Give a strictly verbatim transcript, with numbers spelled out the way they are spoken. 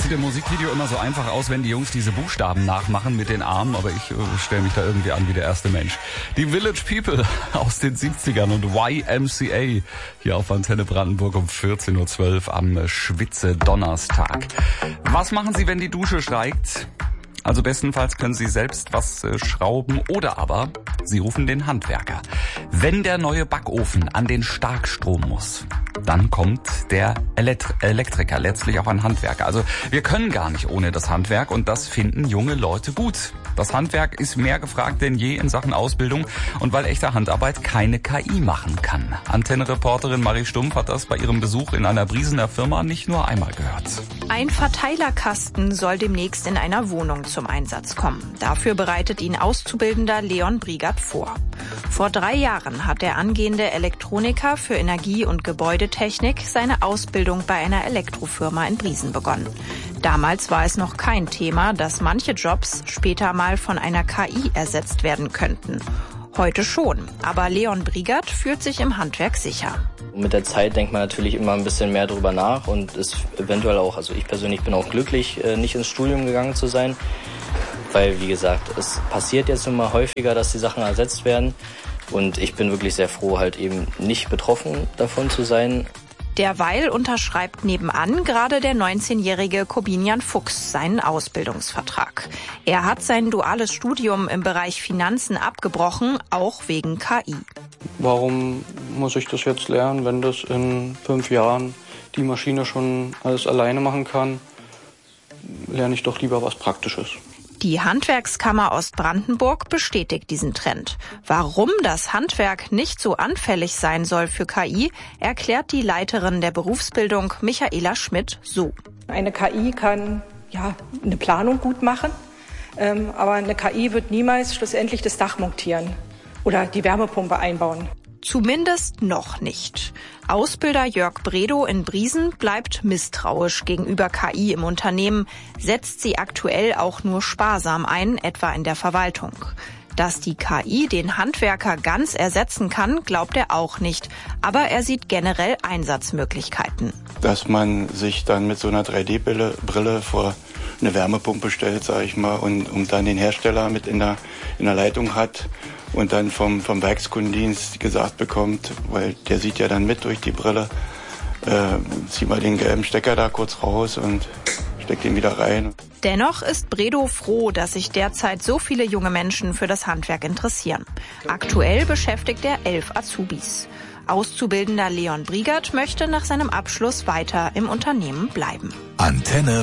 sieht im Musikvideo immer so einfach aus, wenn die Jungs diese Buchstaben nachmachen mit den Armen, aber ich äh, stelle mich da irgendwie an wie der erste Mensch. Die Village People aus den siebzigern und Y M C A hier auf Antenne Brandenburg um vierzehn Uhr zwölf am Schwitze-Donnerstag. Was machen Sie, wenn die Dusche steigt? Also bestenfalls können Sie selbst was äh, schrauben oder aber Sie rufen den Handwerker. Wenn der neue Backofen an den Starkstrom muss, dann kommt der Elektri- Elektriker, letztlich auch ein Handwerker. Also wir können gar nicht ohne das Handwerk und das finden junge Leute gut. Das Handwerk ist mehr gefragt denn je in Sachen Ausbildung und weil echte Handarbeit keine K I machen kann. Antenne-Reporterin Marie Stumpf hat das bei ihrem Besuch in einer Briesener Firma nicht nur einmal gehört. Ein Verteilerkasten soll demnächst in einer Wohnung zum Einsatz kommen. Dafür bereitet ihn Auszubildender Leon Brigert vor. Vor drei Jahren hat der angehende Elektroniker für Energie- und Gebäudetechnik seine Ausbildung bei einer Elektrofirma in Briesen begonnen. Damals war es noch kein Thema, dass manche Jobs später mal von einer K I ersetzt werden könnten. Heute schon, aber Leon Brigert fühlt sich im Handwerk sicher. Mit der Zeit denkt man natürlich immer ein bisschen mehr drüber nach und ist eventuell auch, also ich persönlich bin auch glücklich, nicht ins Studium gegangen zu sein, weil wie gesagt, es passiert jetzt immer häufiger, dass die Sachen ersetzt werden und ich bin wirklich sehr froh, halt eben nicht betroffen davon zu sein. Derweil unterschreibt nebenan gerade der neunzehnjährige Kobinian Fuchs seinen Ausbildungsvertrag. Er hat sein duales Studium im Bereich Finanzen abgebrochen, auch wegen K I. Warum muss ich das jetzt lernen, wenn das in fünf Jahren die Maschine schon alles alleine machen kann? Lerne ich doch lieber was Praktisches. Die Handwerkskammer Ostbrandenburg bestätigt diesen Trend. Warum das Handwerk nicht so anfällig sein soll für K I, erklärt die Leiterin der Berufsbildung Michaela Schmidt so. Eine K I kann ja eine Planung gut machen, ähm, aber eine K I wird niemals schlussendlich das Dach montieren oder die Wärmepumpe einbauen. Zumindest noch nicht. Ausbilder Jörg Bredow in Briesen bleibt misstrauisch gegenüber K I im Unternehmen, setzt sie aktuell auch nur sparsam ein, etwa in der Verwaltung. Dass die K I den Handwerker ganz ersetzen kann, glaubt er auch nicht. Aber er sieht generell Einsatzmöglichkeiten. Dass man sich dann mit so einer drei D Brille Brille vor eine Wärmepumpe stellt, sage ich mal, und, und dann den Hersteller mit in der, in der Leitung hat und dann vom, vom Werkskundendienst gesagt bekommt, weil der sieht ja dann mit durch die Brille, äh, zieh mal den gelben Stecker da kurz raus und steck den wieder rein. Dennoch ist Bredow froh, dass sich derzeit so viele junge Menschen für das Handwerk interessieren. Aktuell beschäftigt er elf Azubis. Auszubildender Leon Brigert möchte nach seinem Abschluss weiter im Unternehmen bleiben. Antenne